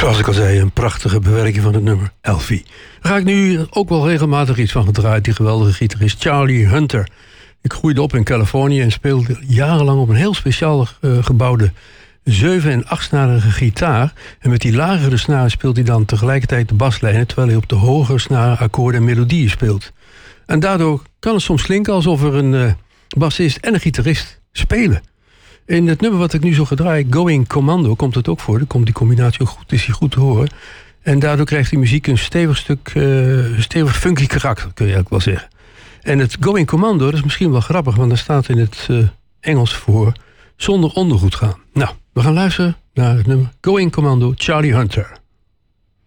Zoals ik al zei, een prachtige bewerking van het nummer Elfie. Daar ga ik nu ook wel regelmatig iets van gedraaid. Die geweldige gitarist Charlie Hunter. Ik groeide op in Californië en speelde jarenlang op een heel speciaal gebouwde 7- en 8-snarige gitaar. En met die lagere snaren speelt hij dan tegelijkertijd de baslijnen, terwijl hij op de hogere snaren akkoorden en melodieën speelt. En daardoor kan het soms klinken alsof er een bassist en een gitarist spelen. In het nummer wat ik nu zo gedraai, Going Commando, komt het ook voor. Dan komt die combinatie ook goed, is die goed te horen. En daardoor krijgt die muziek een stevig funky karakter, kun je eigenlijk wel zeggen. En het Going Commando, dat is misschien wel grappig, want daar staat in het Engels voor zonder ondergoed gaan. Nou, we gaan luisteren naar het nummer Going Commando, Charlie Hunter.